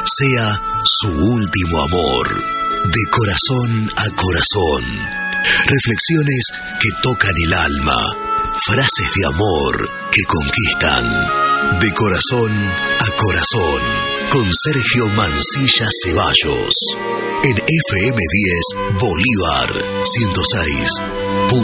sea su último amor. De corazón a corazón. Reflexiones que tocan el alma. Frases de amor que conquistan. De corazón a corazón. Con Sergio Mancilla Ceballos. En FM 10 Bolívar 106.